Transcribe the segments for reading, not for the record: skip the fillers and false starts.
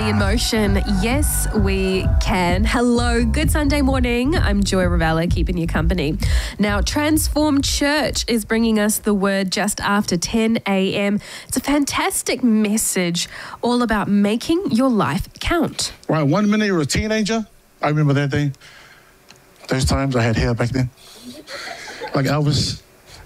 be in motion. Yes, we can. Hello, good Sunday morning. I'm Joy Ravella, keeping you company. Now, Transformed Church is bringing us the word just after 10 a.m. It's a fantastic message all about making your life count. Right, 1 minute you're a teenager. I remember that day. Those times I had hair back then, like Elvis.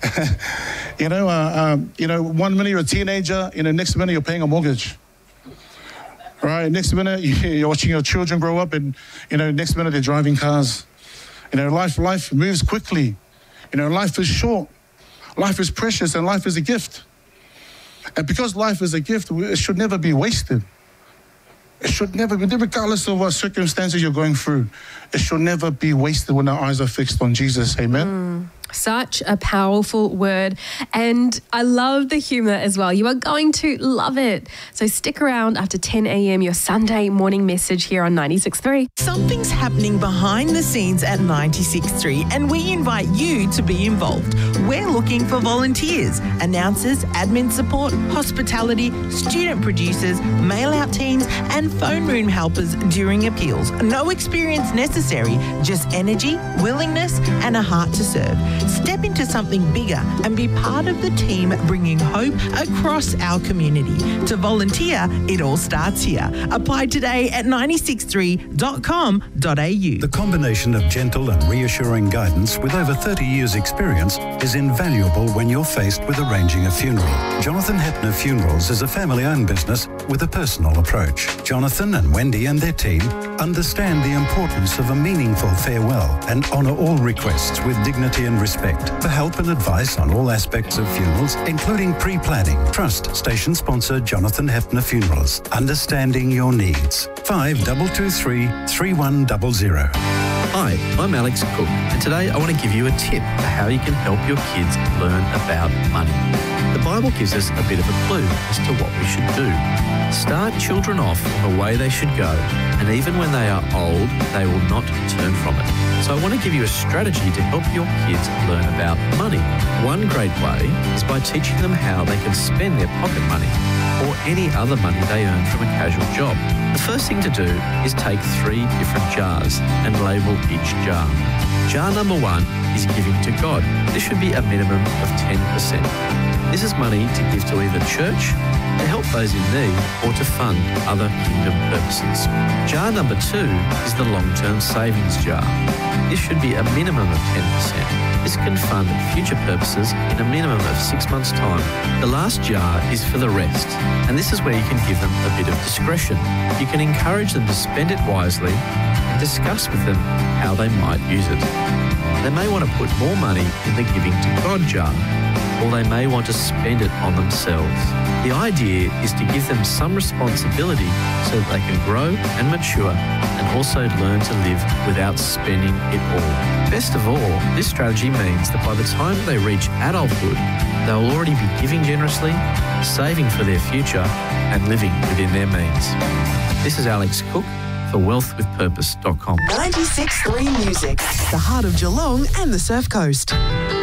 1 minute you're a teenager, next minute you're paying a mortgage. Right, next minute you're watching your children grow up, and next minute they're driving cars. Life moves quickly. Life is short, life is precious, and life is a gift. And because life is a gift, it should never be wasted. It should never be, regardless of what circumstances you're going through, it should never be wasted when our eyes are fixed on Jesus. Amen. Such a powerful word. And I love the humour as well. You are going to love it. So stick around after 10 a.m, your Sunday morning message here on 96.3. Something's happening behind the scenes at 96.3 and we invite you to be involved. We're looking for volunteers, announcers, admin support, hospitality, student producers, mail-out teams and phone room helpers during appeals. No experience necessary, just energy, willingness and a heart to serve. Step into something bigger and be part of the team bringing hope across our community. To volunteer, it all starts here. Apply today at 963.com.au. The combination of gentle and reassuring guidance with over 30 years' experience is invaluable when you're faced with arranging a funeral. Jonathan Hepner Funerals is a family-owned business with a personal approach. Jonathan and Wendy and their team understand the importance of a meaningful farewell and honour all requests with dignity and respect. For help and advice on all aspects of funerals, including pre-planning, trust station sponsor Jonathan Hepner Funerals. Understanding your needs. 5223 3100. Hi, I'm Alex Cook, and today I want to give you a tip for how you can help your kids learn about money. The Bible gives us a bit of a clue as to what we should do. Start children off on the way they should go, and even when they are old, they will not turn from it. So I want to give you a strategy to help your kids learn about money. One great way is by teaching them how they can spend their pocket money or any other money they earn from a casual job. The first thing to do is take 3 different jars and label each jar. Jar number 1 is giving to God. This should be a minimum of 10%. This is money to give to either church, to help those in need, or to fund other kingdom purposes. Jar number 2 is the long-term savings jar. This should be a minimum of 10%. This can fund future purposes in a minimum of 6 months' time. The last jar is for the rest, and this is where you can give them a bit of discretion. You can encourage them to spend it wisely and discuss with them how they might use it. They may want to put more money in the giving to God jar, or they may want to spend it on themselves. The idea is to give them some responsibility so that they can grow and mature and also learn to live without spending it all. Best of all, this strategy means that by the time they reach adulthood, they will already be giving generously, saving for their future and living within their means. This is Alex Cook for wealthwithpurpose.com. 96.3 Music, the heart of Geelong and the Surf Coast.